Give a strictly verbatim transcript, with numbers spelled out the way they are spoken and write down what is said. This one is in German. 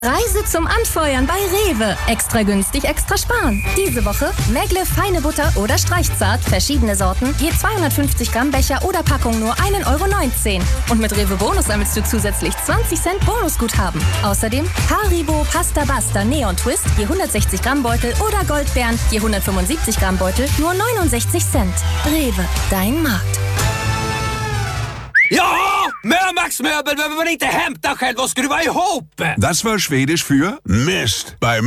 Reise zum Anfeuern bei Rewe. Extra günstig, extra sparen. Diese Woche Megle feine Butter oder Streichzart, verschiedene Sorten, je zweihundertfünfzig Gramm Becher oder Packung nur ein Euro neunzehn. Und mit Rewe Bonus sammelst du zusätzlich zwanzig Cent Bonusguthaben. Außerdem Haribo Pasta Basta Neon Twist, je hundertsechzig Gramm Beutel oder Goldbeeren, je hundertfünfundsiebzig Gramm Beutel, nur neunundsechzig Cent. Rewe, dein Markt. Ja, Mörmax-Möbel behöver man inte hämta själv och skruva ihop. Das war Schwedisch für Mist. Bei